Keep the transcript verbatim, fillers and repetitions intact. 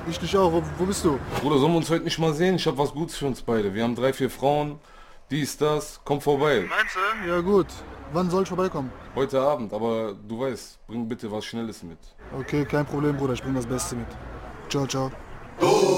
Ich dich auch. Wo, wo bist du? Bruder, sollen wir uns heute nicht mal sehen? Ich hab was Gutes für uns beide. Wir haben drei, vier Frauen, dies, das. Komm vorbei. Meinst du? Ja gut. Wann soll ich vorbeikommen? Heute Abend, aber du weißt, bring bitte was Schnelles mit. Okay, kein Problem, Bruder. Ich bring das Beste mit. Ciao, ciao.